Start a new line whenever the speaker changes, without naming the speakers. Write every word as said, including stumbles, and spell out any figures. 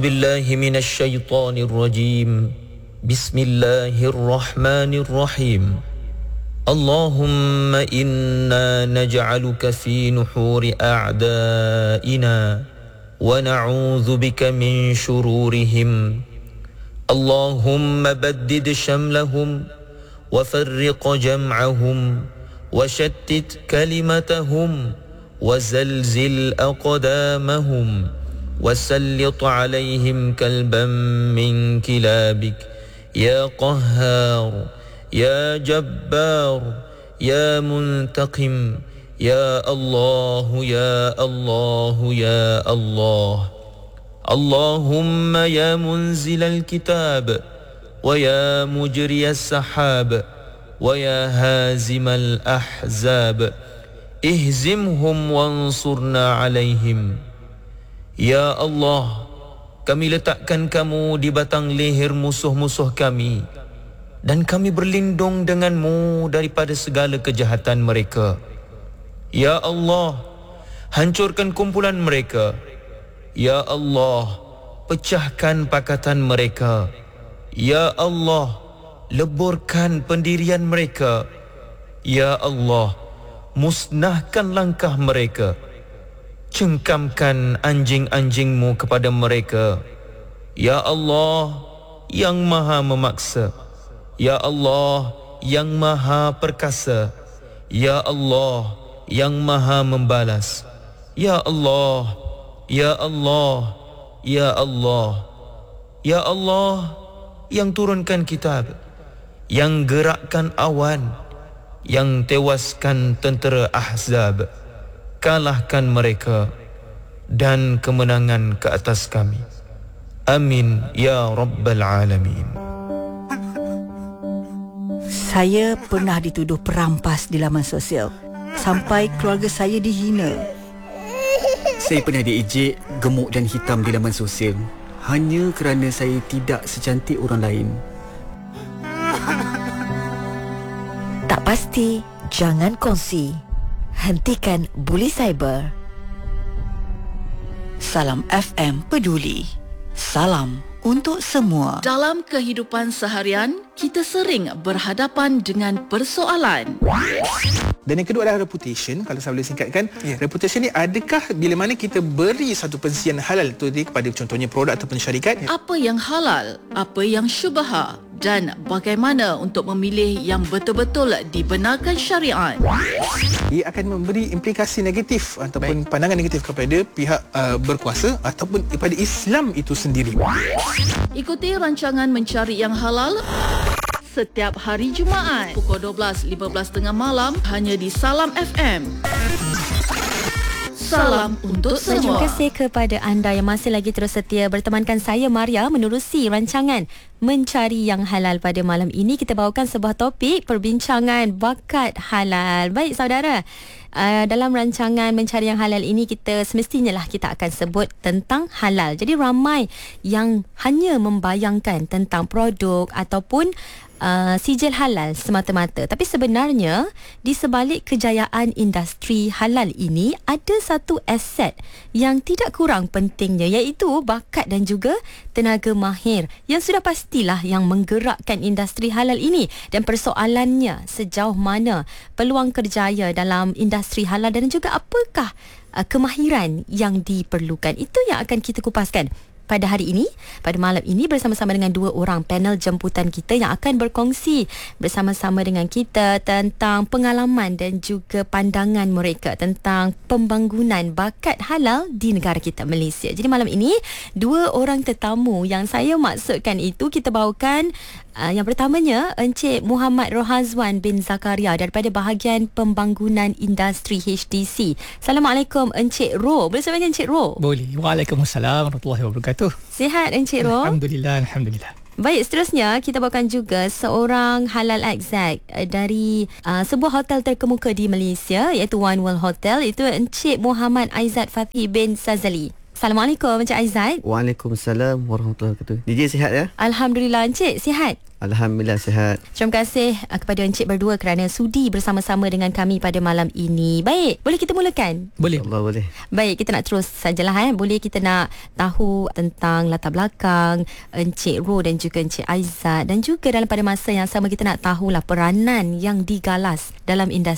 بالله من الشيطان الرجيم بسم الله الرحمن الرحيم اللهم إنا نجعلك في نحور أعدائنا ونعوذ بك من شرورهم اللهم بدد شملهم وفرق جمعهم وشتت كلمتهم وزلزل أقدامهم وسلط عليهم كلبا من كلابك يا قهار يا جبار يا منتقم يا الله يا الله يا الله اللهم يا منزل الكتاب ويا مجري السحاب ويا هازم الأحزاب اهزمهم وانصرنا عليهم. Ya Allah, kami letakkan kamu di batang leher musuh-musuh kami dan kami berlindung denganmu daripada segala kejahatan mereka. Ya Allah, hancurkan kumpulan mereka. Ya Allah, pecahkan pakatan mereka. Ya Allah, leburkan pendirian mereka. Ya Allah, musnahkan langkah mereka. Cengkamkan anjing-anjingmu kepada mereka. Ya Allah, yang maha memaksa. Ya Allah, yang maha perkasa. Ya Allah, yang maha membalas. Ya Allah, Ya Allah, Ya Allah, Ya Allah, yang turunkan kitab, yang gerakkan awan, yang tewaskan tentera Ahzab. Kalahkan mereka dan kemenangan ke atas kami. Amin ya Rabbal Alamin.
Saya pernah dituduh perampas di laman sosial sampai keluarga saya dihina.
Saya pernah diejek, gemuk dan hitam di laman sosial hanya kerana saya tidak secantik orang lain.
Tak pasti, jangan kongsi. Hentikan buli cyber.
Salam F M peduli. Salam untuk semua.
Dalam kehidupan seharian, kita sering berhadapan dengan persoalan.
Dan yang kedua adalah reputation. Kalau saya boleh singkatkan, yeah. Reputation ni adakah bila mana kita beri satu pensian halal tu kepada contohnya produk ataupun syarikat,
yeah. Apa yang halal, apa yang syubha, dan bagaimana untuk memilih yang betul-betul dibenarkan syariat.
Ia akan memberi implikasi negatif ataupun Baik. pandangan negatif kepada pihak uh, berkuasa ataupun kepada Islam itu sendiri.
Ikuti rancangan Mencari Yang Halal setiap hari Jumaat pukul dua belas lima belas tengah malam hanya di Salam F M. Salam untuk semua.
Terima kasih kepada anda yang masih lagi terus setia bertemankan saya Maria menerusi rancangan Mencari Yang Halal. Pada malam ini kita bawakan sebuah topik perbincangan bakat halal. Baik saudara, uh, dalam rancangan Mencari Yang Halal ini kita semestinya lah kita akan sebut tentang halal. Jadi ramai yang hanya membayangkan tentang produk ataupun Uh, sijil halal semata-mata. Tapi sebenarnya di sebalik kejayaan industri halal ini ada satu aset yang tidak kurang pentingnya, iaitu bakat dan juga tenaga mahir yang sudah pastilah yang menggerakkan industri halal ini. Dan persoalannya sejauh mana peluang kerjaya dalam industri halal dan juga apakah uh, kemahiran yang diperlukan. Itu yang akan kita kupaskan pada hari ini, pada malam ini bersama-sama dengan dua orang panel jemputan kita yang akan berkongsi bersama-sama dengan kita tentang pengalaman dan juga pandangan mereka tentang pembangunan bakat halal di negara kita Malaysia. Jadi malam ini dua orang tetamu yang saya maksudkan itu kita bawakan. Uh, yang pertamanya Encik Muhammad Rohazwan bin Zakaria daripada bahagian pembangunan industri H D C. Assalamualaikum Encik Ro. Boleh saya panggil Encik Ro?
Boleh. Waalaikumsalam warahmatullahi wabarakatuh.
Sihat Encik Ro?
Alhamdulillah, alhamdulillah.
Baik, seterusnya kita bawakan juga seorang halal exec dari uh, sebuah hotel terkemuka di Malaysia iaitu One World Hotel. Itu Encik Muhammad Aizat Fathi bin Sazali. Assalamualaikum Encik Aizat.
Waalaikumsalam warahmatullahi wabarakatuh. D J sihat ya?
Alhamdulillah Encik sihat.
Alhamdulillah sihat.
Terima kasih uh, kepada Encik berdua kerana sudi bersama-sama dengan kami pada malam ini. Baik, boleh kita mulakan?
Boleh.
Allah boleh.
Baik, kita nak terus sajalah eh. Boleh kita nak tahu tentang latar belakang Encik Ro dan juga Encik Aizat, dan juga dalam pada masa yang sama kita nak tahulah peranan yang digalas dalam industri